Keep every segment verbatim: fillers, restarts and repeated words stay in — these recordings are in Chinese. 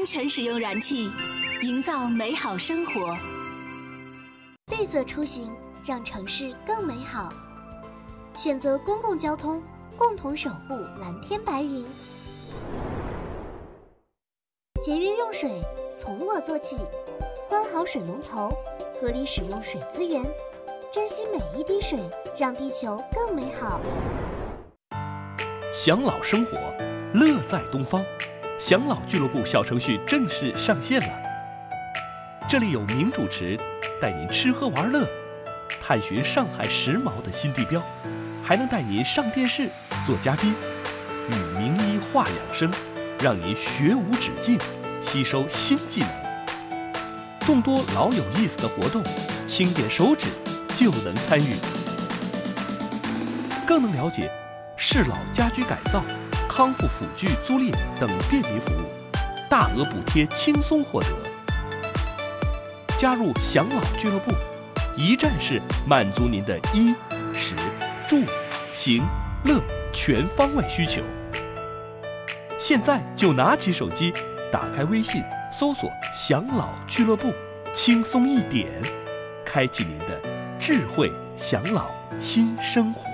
安全使用燃气，营造美好生活。 绿色出行，让城市更美好。选择公共交通，共同守护蓝天白云。节约用水，从我做起。关好水龙头，合理使用水资源，珍惜每一滴水，让地球更美好。 享老生活，乐在东方。享老俱乐部小程序正式上线了，这里有名主持带您吃喝玩乐，探寻上海时髦的新地标，还能带您上电视做嘉宾，与名医话养生，让您学无止境，吸收新技能。众多老有意思的活动，轻点手指就能参与，更能了解适老家居改造、康复辅具租赁等便民服务，大额补贴轻松获得。加入享老俱乐部，一站式满足您的衣、食、住、行、乐全方位需求。现在就拿起手机，打开微信，搜索“享老俱乐部”，轻松一点，开启您的智慧享老新生活。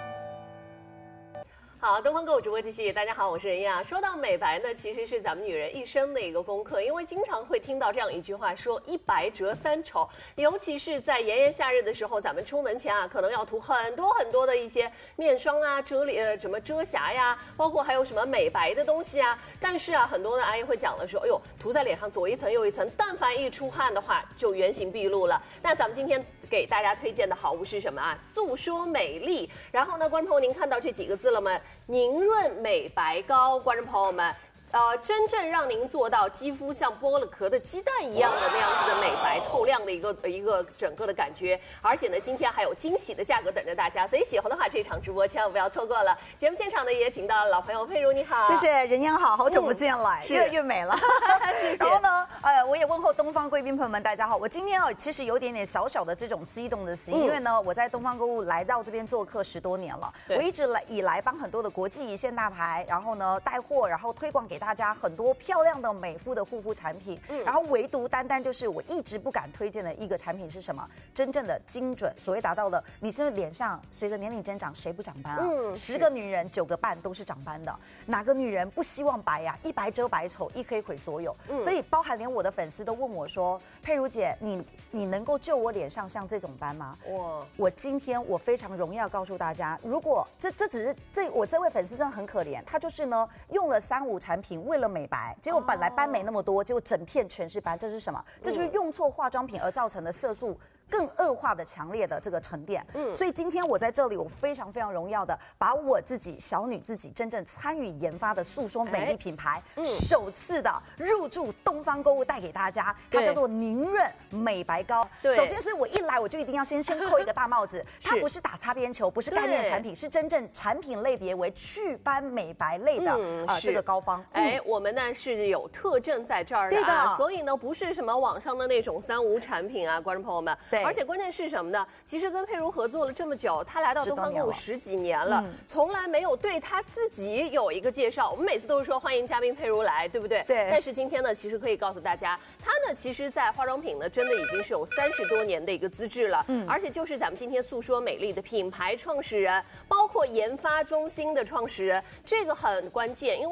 好，东方购物直播继续。大家好，我是任亚。说到美白呢，其实是咱们女人一生的一个功课，因为经常会听到这样一句话说“一白遮三丑”，尤其是在炎炎夏日的时候，咱们出门前啊，可能要涂很多很多的一些面霜啊、遮脸呃什么遮瑕呀，包括还有什么美白的东西啊。但是啊，很多的阿姨会讲了说，哎呦，涂在脸上左一层右一层，但凡一出汗的话，就原形毕露了。那咱们今天给大家推荐的好物是什么啊？诉说美丽。然后呢，观众朋友，您看到这几个字了吗？凝润美白膏，观众朋友们，呃，真正让您做到肌肤像剥了壳的鸡蛋一样的那样子的美白透亮的一个一个整个的感觉，而且呢，今天还有惊喜的价格等着大家，所以喜欢的话，这场直播千万不要错过了。节目现场呢，也请到了老朋友佩如，你好， 谢谢人烟好，好久不见来，嗯、越来越美了。 谢谢。 然后呢，呃，我也问候东方贵宾朋友们，大家好。我今天啊，其实有点点小小的这种激动的心，嗯、因为呢，我在东方购物来到这边做客十多年了，我一直来以来帮很多的国际一线大牌，然后呢带货，然后推广给大家很多漂亮的美肤的护肤产品，嗯、然后唯独单单就是我一直不敢推荐的一个产品是什么？真正的精准，所谓达到了你是脸上随着年龄增长谁不长斑啊？嗯，十个女人九个半都是长斑的，哪个女人不希望白呀、啊？一白遮百丑，一黑毁所有。嗯、所以包含连我的粉丝都问我说：“佩如姐，你你能够救我脸上像这种斑吗？”哇！我今天我非常荣耀告诉大家，如果这这只是这我这位粉丝真的很可怜，他就是呢用了三五产品为了美白，结果本来斑没那么多，结果整片全是斑，这是什么？这就是用错化妆品而造成的色素更恶化的强烈的这个沉淀。嗯，所以今天我在这里，我非常非常荣耀的把我自己小女自己真正参与研发的诉说美丽品牌，哎嗯、首次的入驻东方购物带给大家，它叫做凝润美白膏。首先是我一来我就一定要先先扣一个大帽子，它不是打擦边球，不是概念产品，是真正产品类别为祛斑美白类的、嗯、呃这个膏方。嗯、 哎，我们呢是有特证在这儿的啊，的所以呢不是什么网上的那种三无产品啊，观众朋友们。而且关键是什么呢？其实跟佩如合作了这么久，他来到东方购物十几年了，嗯、从来没有对他自己有一个介绍。我们每次都是说欢迎嘉宾佩如来，对不对？ 对。 但是今天呢，其实可以告诉大家，他呢其实在化妆品呢，真的已经是有三十多年的一个资质了。嗯。而且就是咱们今天诉说美丽的品牌创始人，包括研发中心的创始人，这个很关键，因为。